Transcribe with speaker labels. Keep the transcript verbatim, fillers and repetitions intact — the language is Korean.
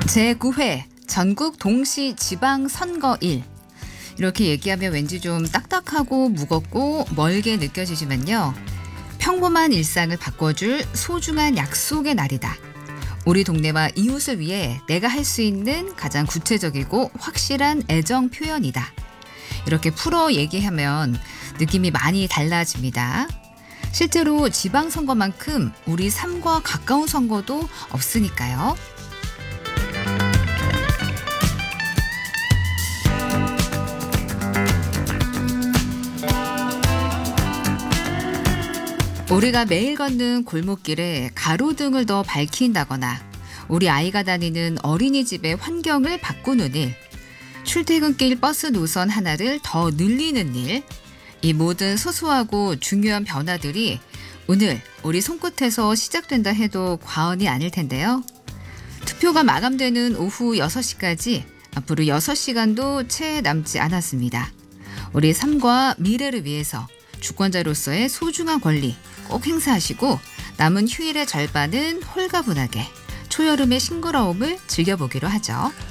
Speaker 1: 제구 회 전국 동시 지방선거일. 이렇게 얘기하면 왠지 좀 딱딱하고 무겁고 멀게 느껴지지만요. 평범한 일상을 바꿔줄 소중한 약속의 날이다. 우리 동네와 이웃을 위해 내가 할 수 있는 가장 구체적이고 확실한 애정 표현이다. 이렇게 풀어 얘기하면 느낌이 많이 달라집니다. 실제로 지방선거만큼 우리 삶과 가까운 선거도 없으니까요. 우리가 매일 걷는 골목길에 가로등을 더 밝힌다거나 우리 아이가 다니는 어린이집의 환경을 바꾸는 일, 출퇴근길 버스 노선 하나를 더 늘리는 일, 이 모든 소소하고 중요한 변화들이 오늘 우리 손끝에서 시작된다 해도 과언이 아닐 텐데요. 투표가 마감되는 오후 여섯 시까지 앞으로 여섯 시간도 채 남지 않았습니다. 우리 삶과 미래를 위해서 주권자로서의 소중한 권리 꼭 행사하시고 남은 휴일의 절반은 홀가분하게 초여름의 싱그러움을 즐겨보기로 하죠.